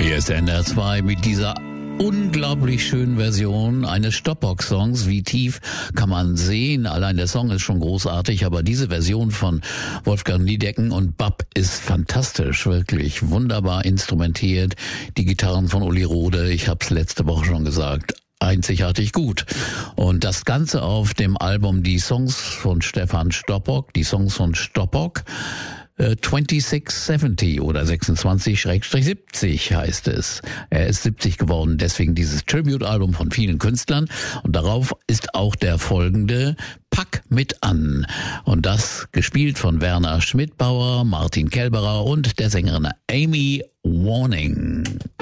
Hier ist NDR 2 mit dieser unglaublich schönen Version eines Stopbox-Songs. Wie tief kann man sehen? Allein der Song ist schon großartig, aber diese Version von Wolfgang Niedecken und Bab ist fantastisch, wirklich wunderbar instrumentiert. Die Gitarren von Uli Rode, ich habe es letzte Woche schon gesagt, einzigartig gut. Und das Ganze auf dem Album Die Songs von Stefan Stoppock, die Songs von Stoppock, 2670 oder 26-70 heißt es. Er ist 70 geworden, deswegen dieses Tribute-Album von vielen Künstlern. Und darauf ist auch der folgende Pack mit an. Und das gespielt von Werner Schmidbauer, Martin Kelberer und der Sängerin Amy Warning.